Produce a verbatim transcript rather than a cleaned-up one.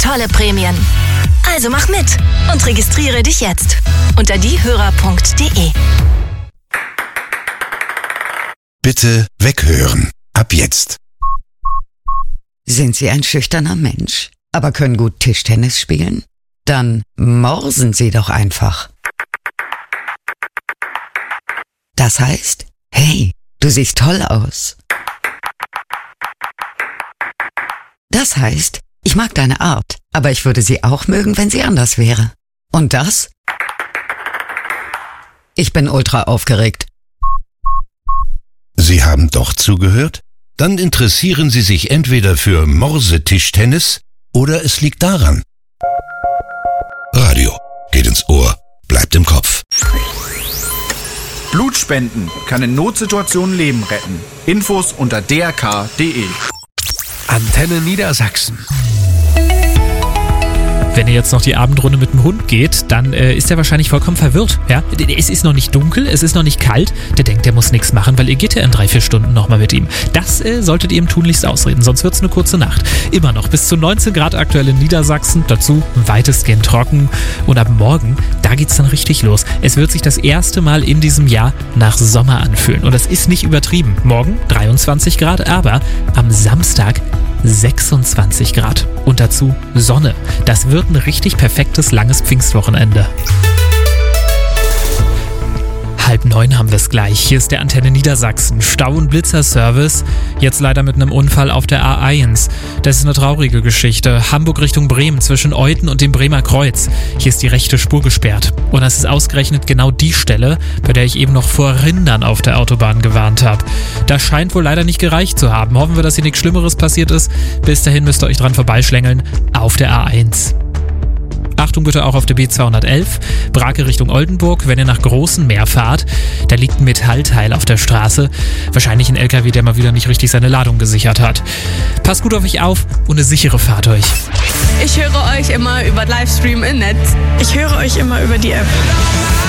tolle Prämien. Also mach mit und registriere dich jetzt unter diehörer punkt de. Bitte weghören. Ab jetzt. Sind Sie ein schüchterner Mensch, aber können gut Tischtennis spielen? Dann morsen Sie doch einfach. Das heißt, hey, du siehst toll aus. Das heißt, ich mag deine Art, aber ich würde sie auch mögen, wenn sie anders wäre. Und das? Ich bin ultra aufgeregt. Sie haben doch zugehört? Dann interessieren Sie sich entweder für Morsetischtennis oder es liegt daran. Radio geht ins Ohr, bleibt im Kopf. Blutspenden kann in Notsituationen Leben retten. Infos unter d r k punkt d e. Antenne Niedersachsen. Wenn ihr jetzt noch die Abendrunde mit dem Hund geht, dann äh, ist er wahrscheinlich vollkommen verwirrt. Ja? Es ist noch nicht dunkel, es ist noch nicht kalt. Der denkt, der muss nichts machen, weil ihr geht ja in drei, vier Stunden nochmal mit ihm. Das äh, solltet ihr ihm tunlichst ausreden, sonst wird es eine kurze Nacht. Immer noch bis zu neunzehn Grad aktuell in Niedersachsen, dazu weitestgehend trocken. Und ab morgen, da geht's dann richtig los. Es wird sich das erste Mal in diesem Jahr nach Sommer anfühlen. Und das ist nicht übertrieben. Morgen dreiundzwanzig Grad, aber am Samstag sechsundzwanzig Grad. Und dazu Sonne. Das wird ein richtig perfektes, langes Pfingstwochenende. Halb neun haben wir es gleich. Hier ist der Antenne Niedersachsen. Stau- und Blitzerservice. Jetzt leider mit einem Unfall auf der A eins. Das ist eine traurige Geschichte. Hamburg Richtung Bremen zwischen Euten und dem Bremer Kreuz. Hier ist die rechte Spur gesperrt. Und das ist ausgerechnet genau die Stelle, bei der ich eben noch vor Rindern auf der Autobahn gewarnt habe. Das scheint wohl leider nicht gereicht zu haben. Hoffen wir, dass hier nichts Schlimmeres passiert ist. Bis dahin müsst ihr euch dran vorbeischlängeln auf der A eins. Achtung bitte auch auf der B zweihundertelf, Brake Richtung Oldenburg, wenn ihr nach Großenmeer fahrt. Da liegt ein Metallteil auf der Straße. Wahrscheinlich ein L K W, der mal wieder nicht richtig seine Ladung gesichert hat. Passt gut auf euch auf und eine sichere Fahrt euch. Ich höre euch immer über Livestream im Netz. Ich höre euch immer über die App.